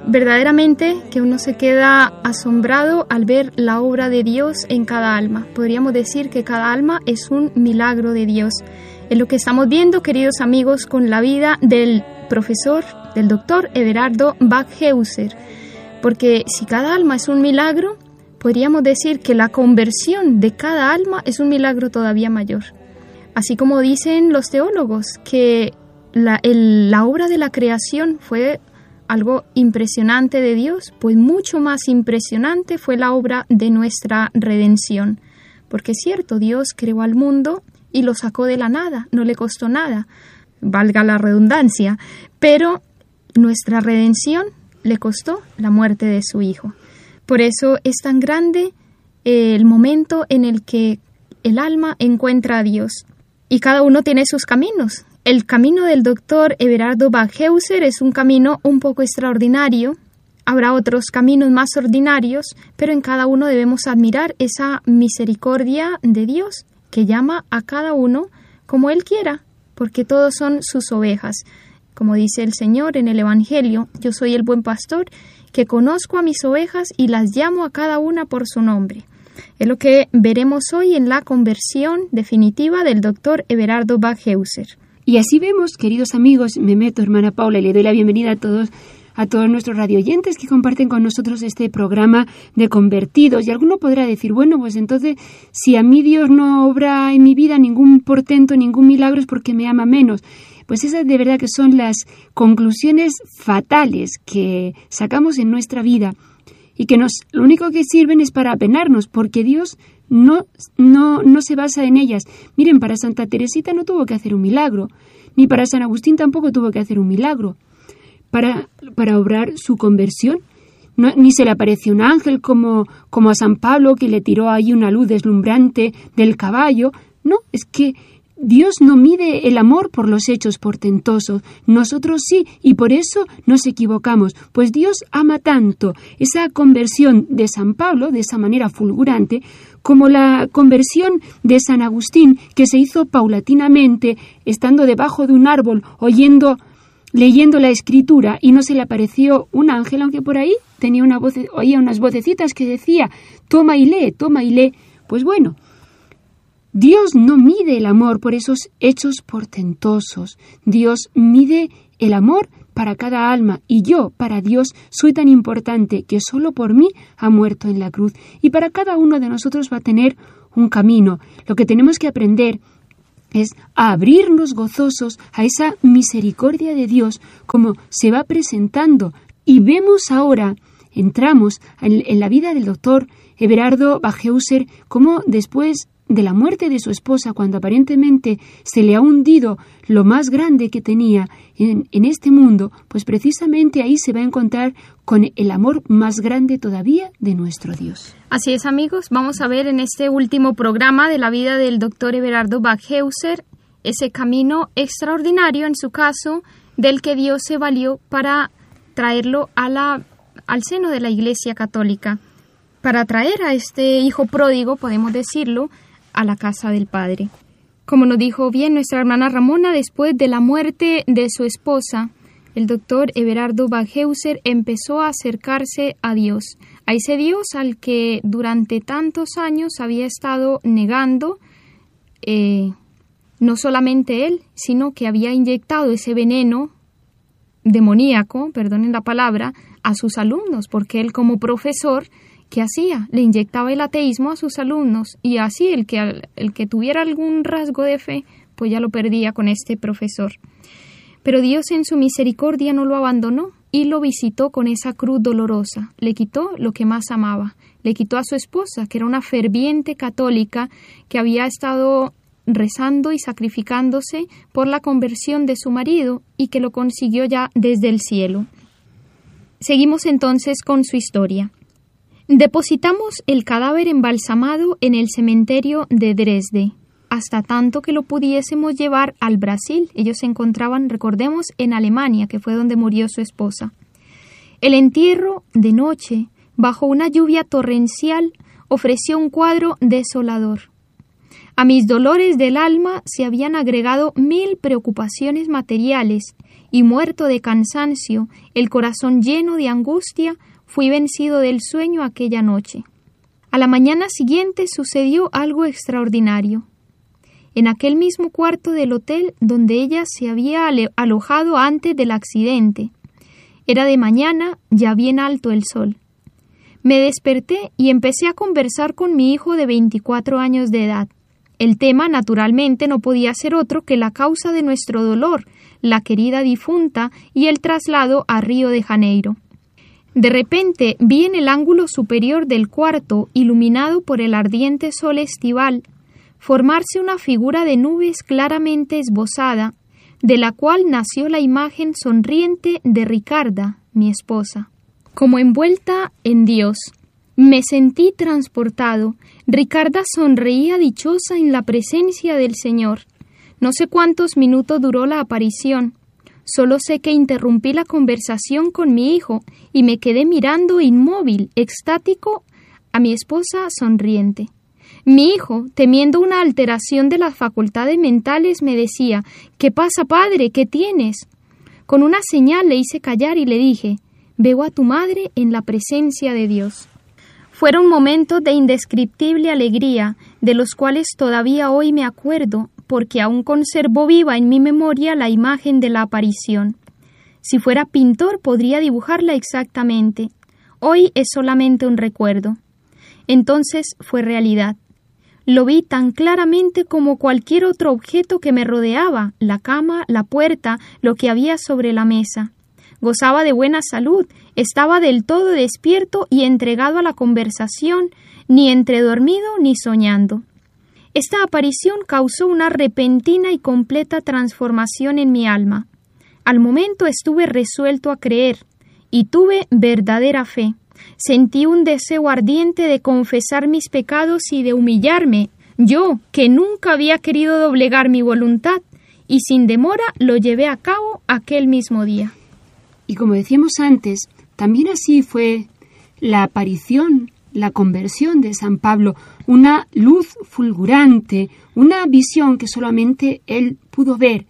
Verdaderamente que uno se queda asombrado al ver la obra de Dios en cada alma. Podríamos decir que cada alma es un milagro de Dios. Es lo que estamos viendo, queridos amigos, con la vida del profesor, del doctor Everardo Bachhäuser. Porque si cada alma es un milagro, podríamos decir que la conversión de cada alma es un milagro todavía mayor. Así como dicen los teólogos, que la obra de la creación fue algo impresionante de Dios, pues mucho más impresionante fue la obra de nuestra redención. Porque es cierto, Dios creó al mundo y lo sacó de la nada, no le costó nada, valga la redundancia, pero nuestra redención le costó la muerte de su Hijo. Por eso es tan grande el momento en el que el alma encuentra a Dios. Y cada uno tiene sus caminos. El camino del doctor Everardo Bachhäuser es un camino un poco extraordinario. Habrá otros caminos más ordinarios, pero en cada uno debemos admirar esa misericordia de Dios que llama a cada uno como Él quiera, porque todos son sus ovejas. Como dice el Señor en el Evangelio, yo soy el buen pastor que conozco a mis ovejas y las llamo a cada una por su nombre. Es lo que veremos hoy en la conversión definitiva del doctor Everardo Bachhäuser. Y así vemos, queridos amigos, me meto, hermana Paula, y le doy la bienvenida a todos nuestros radioyentes que comparten con nosotros este programa de convertidos. Y alguno podrá decir, bueno, pues entonces, si a mí Dios no obra en mi vida ningún portento, ningún milagro, es porque me ama menos. Pues esas de verdad que son las conclusiones fatales que sacamos en nuestra vida y que lo único que sirven es para apenarnos, porque Dios no se basa en ellas. Miren, para Santa Teresita no tuvo que hacer un milagro, ni para San Agustín tampoco tuvo que hacer un milagro para obrar su conversión. Ni se le apareció un ángel como a San Pablo, que le tiró ahí una luz deslumbrante del caballo. No, es que Dios no mide el amor por los hechos portentosos. Nosotros sí, y por eso nos equivocamos, pues Dios ama tanto esa conversión de San Pablo, de esa manera fulgurante, como la conversión de San Agustín, que se hizo paulatinamente, estando debajo de un árbol, leyendo la Escritura, y no se le apareció un ángel, aunque por ahí oía unas vocecitas que decía, toma y lee, toma y lee. Pues bueno, Dios no mide el amor por esos hechos portentosos. Dios mide el amor para cada alma, y yo, para Dios, soy tan importante que solo por mí ha muerto en la cruz. Y para cada uno de nosotros va a tener un camino. Lo que tenemos que aprender es a abrirnos gozosos a esa misericordia de Dios, como se va presentando. Y vemos ahora, entramos en la vida del doctor Everardo Bachhäuser, como después de la muerte de su esposa, cuando aparentemente se le ha hundido lo más grande que tenía en este mundo, pues precisamente ahí se va a encontrar con el amor más grande todavía de nuestro Dios. Así es, amigos, vamos a ver en este último programa de la vida del doctor Everardo Bachhäuser ese camino extraordinario, en su caso, del que Dios se valió para traerlo al seno de la Iglesia Católica, para traer a este hijo pródigo, podemos decirlo, a la casa del Padre. Como nos dijo bien nuestra hermana Ramona, después de la muerte de su esposa, el doctor Everardo Bachhäuser empezó a acercarse a Dios, a ese Dios al que durante tantos años había estado negando, no solamente él, sino que había inyectado ese veneno demoníaco, perdonen la palabra, a sus alumnos, porque él como profesor, ¿qué hacía? Le inyectaba el ateísmo a sus alumnos, y así el que tuviera algún rasgo de fe, pues ya lo perdía con este profesor. Pero Dios en su misericordia no lo abandonó y lo visitó con esa cruz dolorosa. Le quitó lo que más amaba. Le quitó a su esposa, que era una ferviente católica que había estado rezando y sacrificándose por la conversión de su marido y que lo consiguió ya desde el cielo. Seguimos entonces con su historia. Depositamos el cadáver embalsamado en el cementerio de Dresde, hasta tanto que lo pudiésemos llevar al Brasil. Ellos se encontraban, recordemos, en Alemania, que fue donde murió su esposa. El entierro, de noche, bajo una lluvia torrencial, ofreció un cuadro desolador. A mis dolores del alma se habían agregado 1000 preocupaciones materiales, y muerto de cansancio, el corazón lleno de angustia, fui vencido del sueño aquella noche. A la mañana siguiente sucedió algo extraordinario. En aquel mismo cuarto del hotel donde ella se había alojado antes del accidente. Era de mañana, ya bien alto el sol. Me desperté y empecé a conversar con mi hijo de 24 años de edad. El tema, naturalmente, no podía ser otro que la causa de nuestro dolor, la querida difunta y el traslado a Río de Janeiro. De repente vi en el ángulo superior del cuarto, iluminado por el ardiente sol estival, formarse una figura de nubes claramente esbozada, de la cual nació la imagen sonriente de Ricarda, mi esposa. Como envuelta en Dios, me sentí transportado. Ricarda sonreía dichosa en la presencia del Señor. No sé cuántos minutos duró la aparición. Solo sé que interrumpí la conversación con mi hijo y me quedé mirando inmóvil, extático, a mi esposa sonriente. Mi hijo, temiendo una alteración de las facultades mentales, me decía: «¿Qué pasa, padre? ¿Qué tienes?». Con una señal le hice callar y le dije: «Veo a tu madre en la presencia de Dios». Fueron momentos de indescriptible alegría, de los cuales todavía hoy me acuerdo, porque aún conservo viva en mi memoria la imagen de la aparición. Si fuera pintor podría dibujarla exactamente. Hoy es solamente un recuerdo. Entonces fue realidad. Lo vi tan claramente como cualquier otro objeto que me rodeaba, la cama, la puerta, lo que había sobre la mesa. Gozaba de buena salud, estaba del todo despierto y entregado a la conversación, ni entre dormido ni soñando. Esta aparición causó una repentina y completa transformación en mi alma. Al momento estuve resuelto a creer, y tuve verdadera fe. Sentí un deseo ardiente de confesar mis pecados y de humillarme, yo, que nunca había querido doblegar mi voluntad, y sin demora lo llevé a cabo aquel mismo día. Y como decíamos antes, también así fue la aparición, la conversión de San Pablo, una luz fulgurante, una visión que solamente él pudo ver.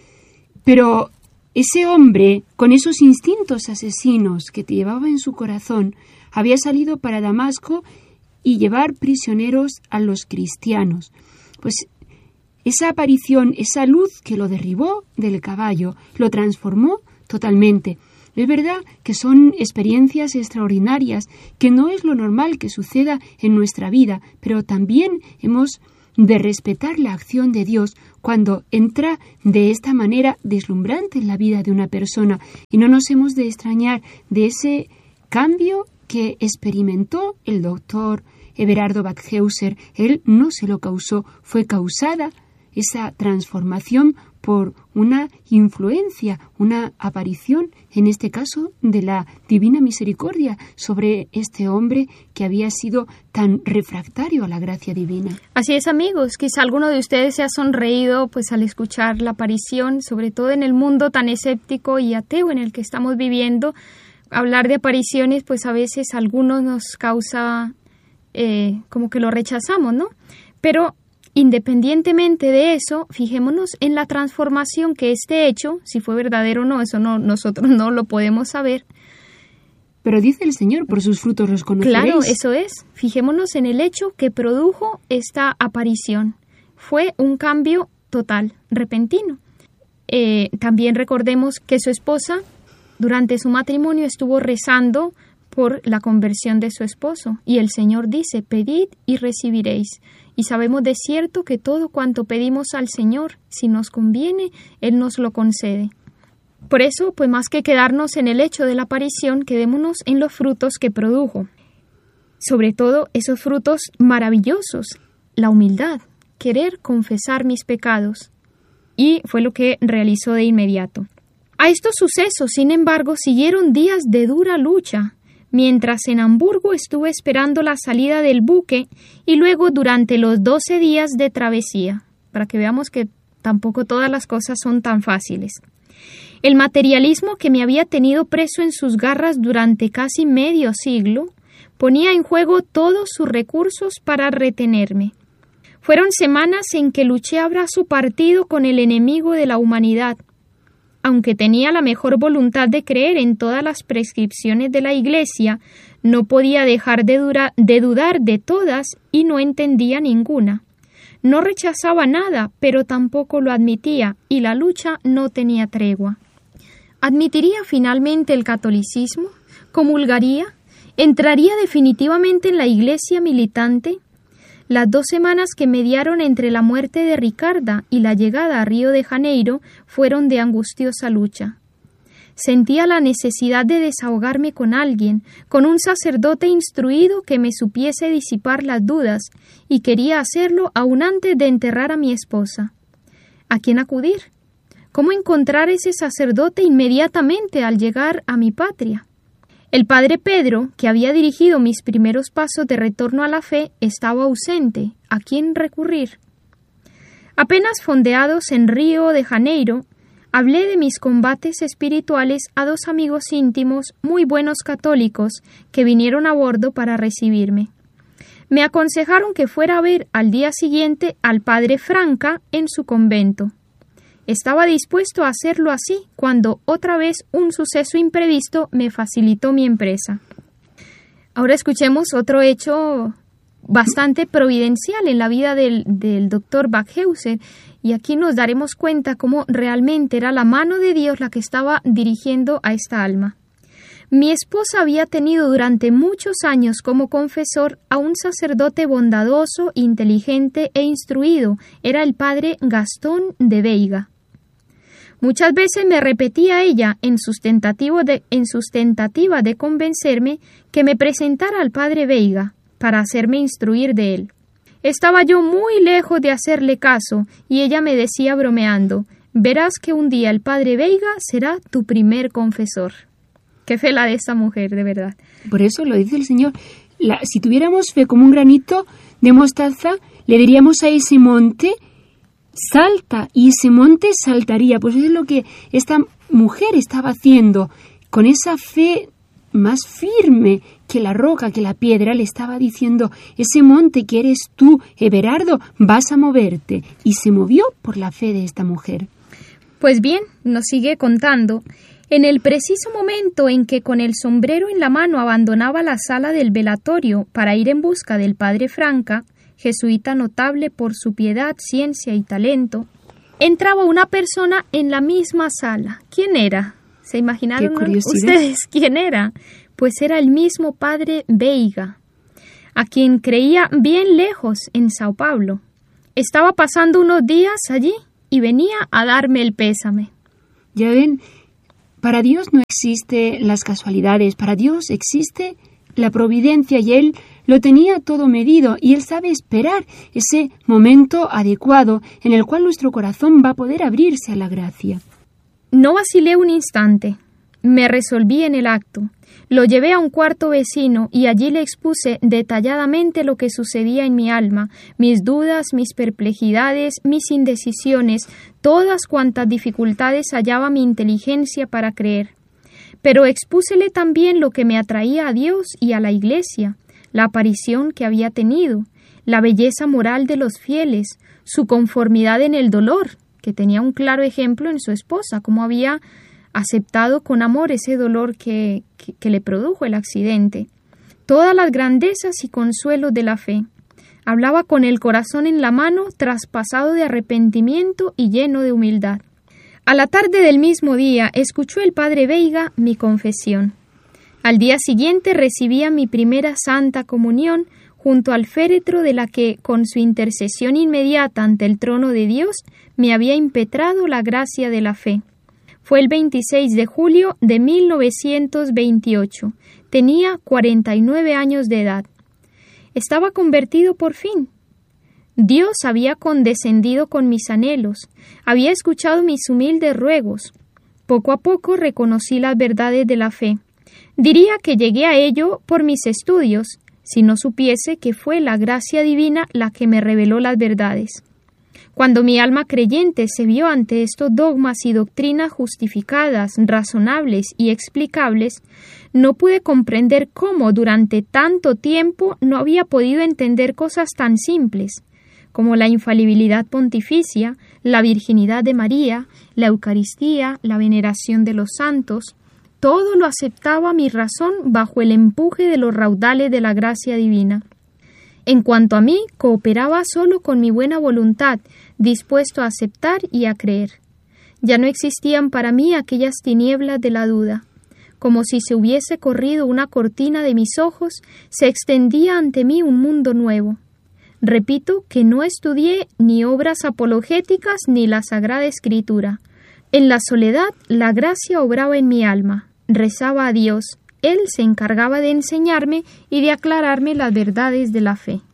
Pero ese hombre, con esos instintos asesinos que te llevaba en su corazón, había salido para Damasco y llevar prisioneros a los cristianos. Pues esa aparición, esa luz que lo derribó del caballo, lo transformó totalmente. Es verdad que son experiencias extraordinarias, que no es lo normal que suceda en nuestra vida, pero también hemos de respetar la acción de Dios cuando entra de esta manera deslumbrante en la vida de una persona, y no nos hemos de extrañar de ese cambio que experimentó el doctor Everardo Backhauser. Él no se lo causó, fue causada esa transformación por una influencia, una aparición, en este caso, de la Divina Misericordia sobre este hombre que había sido tan refractario a la gracia divina. Así es, amigos, quizá alguno de ustedes se ha sonreído pues al escuchar la aparición, sobre todo en el mundo tan escéptico y ateo en el que estamos viviendo. Hablar de apariciones, pues a veces a algunos nos causa como que lo rechazamos, ¿no? Pero independientemente de eso, fijémonos en la transformación que este hecho, si fue verdadero o no, eso no, nosotros no lo podemos saber. Pero dice el Señor, por sus frutos los conoceréis. Claro, eso es. Fijémonos en el hecho que produjo esta aparición. Fue un cambio total, repentino. También recordemos que su esposa, durante su matrimonio, estuvo rezando por la conversión de su esposo. Y el Señor dice: pedid y recibiréis. Y sabemos de cierto que todo cuanto pedimos al Señor, si nos conviene, Él nos lo concede. Por eso, pues más que quedarnos en el hecho de la aparición, quedémonos en los frutos que produjo. Sobre todo, esos frutos maravillosos, la humildad, querer confesar mis pecados. Y fue lo que realizó de inmediato. A estos sucesos, sin embargo, siguieron días de dura lucha, mientras en Hamburgo estuve esperando la salida del buque y luego durante los 12 días de travesía, para que veamos que tampoco todas las cosas son tan fáciles. El materialismo que me había tenido preso en sus garras durante casi medio siglo ponía en juego todos sus recursos para retenerme. Fueron semanas en que luché a brazo partido con el enemigo de la humanidad. Aunque tenía la mejor voluntad de creer en todas las prescripciones de la Iglesia, no podía dejar de dudar de todas y no entendía ninguna. No rechazaba nada, pero tampoco lo admitía, y la lucha no tenía tregua. ¿Admitiría finalmente el catolicismo? ¿Comulgaría? ¿Entraría definitivamente en la Iglesia militante? Las 2 semanas que mediaron entre la muerte de Ricarda y la llegada a Río de Janeiro fueron de angustiosa lucha. Sentía la necesidad de desahogarme con alguien, con un sacerdote instruido que me supiese disipar las dudas, y quería hacerlo aún antes de enterrar a mi esposa. ¿A quién acudir? ¿Cómo encontrar ese sacerdote inmediatamente al llegar a mi patria? El padre Pedro, que había dirigido mis primeros pasos de retorno a la fe, estaba ausente. ¿A quién recurrir? Apenas fondeados en Río de Janeiro, hablé de mis combates espirituales a 2 amigos íntimos muy buenos católicos que vinieron a bordo para recibirme. Me aconsejaron que fuera a ver al día siguiente al padre Franca en su convento. Estaba dispuesto a hacerlo así cuando otra vez un suceso imprevisto me facilitó mi empresa. Ahora escuchemos otro hecho bastante providencial en la vida del doctor Backhauser, y aquí nos daremos cuenta cómo realmente era la mano de Dios la que estaba dirigiendo a esta alma. Mi esposa había tenido durante muchos años como confesor a un sacerdote bondadoso, inteligente e instruido. Era el padre Gastón de Veiga. Muchas veces me repetía ella en sus tentativas de convencerme que me presentara al padre Veiga para hacerme instruir de él. Estaba yo muy lejos de hacerle caso y ella me decía bromeando: verás que un día el padre Veiga será tu primer confesor. Qué fe la de esta mujer, de verdad. Por eso lo dice el Señor. Si tuviéramos fe como un granito de mostaza, le diríamos a ese monte: salta, y ese monte saltaría. Pues eso es lo que esta mujer estaba haciendo. Con esa fe más firme que la roca, que la piedra, le estaba diciendo: ese monte que eres tú, Everardo, vas a moverte. Y se movió por la fe de esta mujer. Pues bien, nos sigue contando. En el preciso momento en que con el sombrero en la mano abandonaba la sala del velatorio para ir en busca del padre Franca, jesuita notable por su piedad, ciencia y talento, entraba una persona en la misma sala. ¿Quién era? ¿Se imaginaron ustedes quién era? Pues era el mismo padre Veiga, a quien creía bien lejos en Sao Paulo. Estaba pasando unos días allí y venía a darme el pésame. Ya ven, para Dios no existen las casualidades, para Dios existe la providencia, y Él lo tenía todo medido, y Él sabe esperar ese momento adecuado en el cual nuestro corazón va a poder abrirse a la gracia. No vacilé un instante. Me resolví en el acto. Lo llevé a un cuarto vecino y allí le expuse detalladamente lo que sucedía en mi alma, mis dudas, mis perplejidades, mis indecisiones, todas cuantas dificultades hallaba mi inteligencia para creer. Pero expúsele también lo que me atraía a Dios y a la Iglesia, la aparición que había tenido, la belleza moral de los fieles, su conformidad en el dolor, que tenía un claro ejemplo en su esposa, cómo había aceptado con amor ese dolor que le produjo el accidente, todas las grandezas y consuelos de la fe. Hablaba con el corazón en la mano, traspasado de arrepentimiento y lleno de humildad. A la tarde del mismo día escuchó el padre Veiga mi confesión. Al día siguiente recibía mi primera santa comunión junto al féretro de la que, con su intercesión inmediata ante el trono de Dios, me había impetrado la gracia de la fe. Fue el 26 de julio de 1928. Tenía 49 años de edad. Estaba convertido por fin. Dios había condescendido con mis anhelos, había escuchado mis humildes ruegos. Poco a poco reconocí las verdades de la fe. Diría que llegué a ello por mis estudios, si no supiese que fue la gracia divina la que me reveló las verdades. Cuando mi alma creyente se vio ante estos dogmas y doctrinas justificadas, razonables y explicables, no pude comprender cómo durante tanto tiempo no había podido entender cosas tan simples, como la infalibilidad pontificia, la virginidad de María, la Eucaristía, la veneración de los santos. Todo lo aceptaba mi razón bajo el empuje de los raudales de la gracia divina. En cuanto a mí, cooperaba solo con mi buena voluntad, dispuesto a aceptar y a creer. Ya no existían para mí aquellas tinieblas de la duda. Como si se hubiese corrido una cortina de mis ojos, se extendía ante mí un mundo nuevo. Repito que no estudié ni obras apologéticas ni la Sagrada Escritura. En la soledad, la gracia obraba en mi alma. Rezaba a Dios. Él se encargaba de enseñarme y de aclararme las verdades de la fe.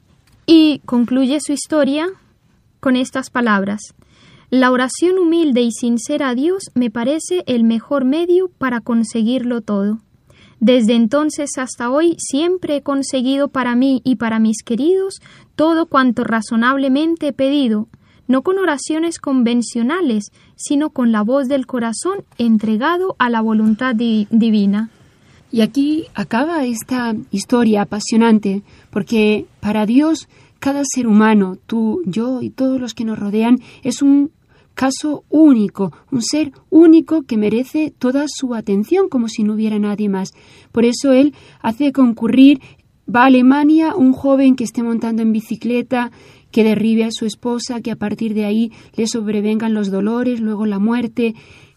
Y concluye su historia con estas palabras: la oración humilde y sincera a Dios me parece el mejor medio para conseguirlo todo. Desde entonces hasta hoy siempre he conseguido para mí y para mis queridos todo cuanto razonablemente he pedido, no con oraciones convencionales, sino con la voz del corazón entregado a la voluntad divina. Y aquí acaba esta historia apasionante, porque para Dios cada ser humano, tú, yo y todos los que nos rodean, es un caso único, un ser único que merece toda su atención como si no hubiera nadie más. Por eso Él hace concurrir, va a Alemania un joven que esté montando en bicicleta, que derribe a su esposa, que a partir de ahí le sobrevengan los dolores, luego la muerte.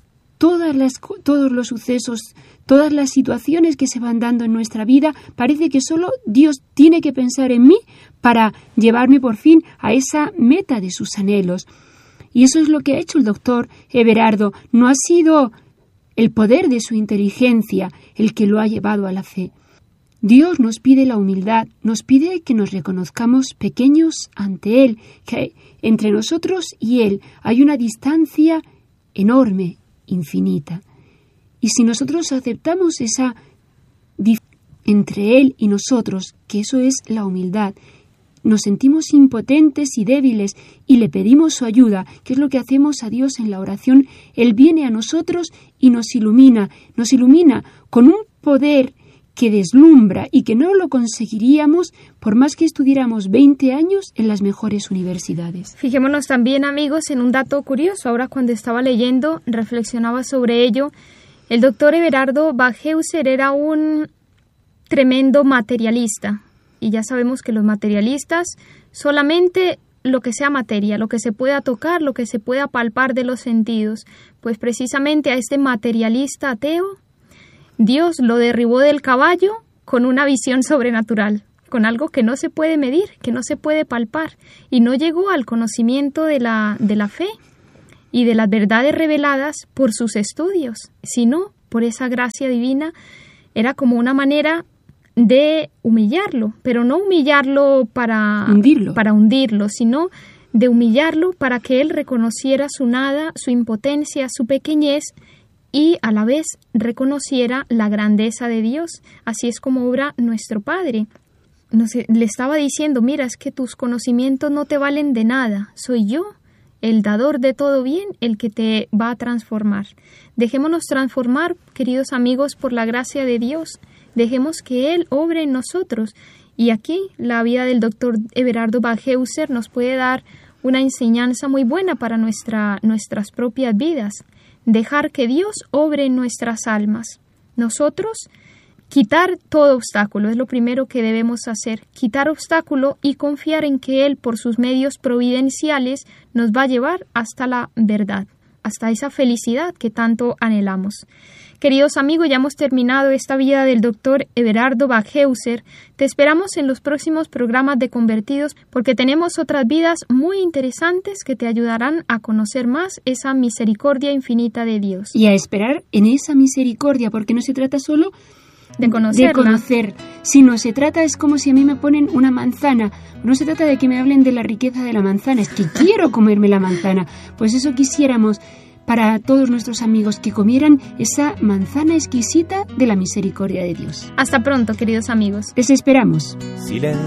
Todos los sucesos, todas las situaciones que se van dando en nuestra vida, parece que solo Dios tiene que pensar en mí para llevarme por fin a esa meta de sus anhelos. Y eso es lo que ha hecho el doctor Everardo. No ha sido el poder de su inteligencia el que lo ha llevado a la fe. Dios nos pide la humildad, nos pide que nos reconozcamos pequeños ante Él, que entre nosotros y Él hay una distancia enorme, infinita. Y si nosotros aceptamos esa diferencia entre Él y nosotros, que eso es la humildad, nos sentimos impotentes y débiles y le pedimos su ayuda, que es lo que hacemos a Dios en la oración. Él viene a nosotros y nos ilumina con un poder que deslumbra y que no lo conseguiríamos por más que estudiáramos 20 años en las mejores universidades. Fijémonos también, amigos, en un dato curioso. Ahora, cuando estaba leyendo, reflexionaba sobre ello. El doctor Everardo Bachhäuser era un tremendo materialista. Y ya sabemos que los materialistas solamente lo que sea materia, lo que se pueda tocar, lo que se pueda palpar de los sentidos. Pues precisamente a este materialista ateo, Dios lo derribó del caballo con una visión sobrenatural, con algo que no se puede medir, que no se puede palpar, y no llegó al conocimiento de la fe y de las verdades reveladas por sus estudios, sino por esa gracia divina. Era como una manera de humillarlo, pero no humillarlo para hundirlo, sino de humillarlo para que él reconociera su nada, su impotencia, su pequeñez, y a la vez reconociera la grandeza de Dios. Así es como obra nuestro Padre. Le estaba diciendo: mira, es que tus conocimientos no te valen de nada, soy yo, el dador de todo bien, el que te va a transformar. Dejémonos transformar, queridos amigos, por la gracia de Dios. Dejemos que Él obre en nosotros. Y aquí la vida del doctor Everardo Bachhäuser nos puede dar una enseñanza muy buena para nuestras propias vidas. Dejar que Dios obre en nuestras almas. Nosotros quitar todo obstáculo es lo primero que debemos hacer. Quitar obstáculo y confiar en que Él, por sus medios providenciales, nos va a llevar hasta la verdad, hasta esa felicidad que tanto anhelamos. Queridos amigos, ya hemos terminado esta vida del doctor Everardo Bachhäuser. Te esperamos en los próximos programas de Convertidos, porque tenemos otras vidas muy interesantes que te ayudarán a conocer más esa misericordia infinita de Dios. Y a esperar en esa misericordia, porque no se trata solo de conocer, sino se trata, es como si a mí me ponen una manzana. No se trata de que me hablen de la riqueza de la manzana, es que quiero comerme la manzana. Pues eso quisiéramos para todos nuestros amigos, que comieran esa manzana exquisita de la misericordia de Dios. Hasta pronto, queridos amigos. Les esperamos.